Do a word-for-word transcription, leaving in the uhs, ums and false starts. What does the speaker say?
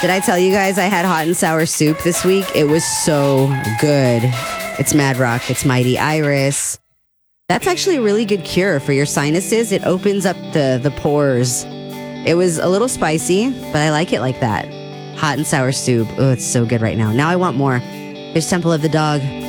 Did I tell you guys I had hot and sour soup this week? It was so good. It's Mad Rock. It's Mighty Iris. That's actually a really good cure for your sinuses. It opens up the, the pores. It was a little spicy, but I like it like that. Hot and sour soup. Oh, it's so good right now. Now I want more. Here's Temple of the Dog.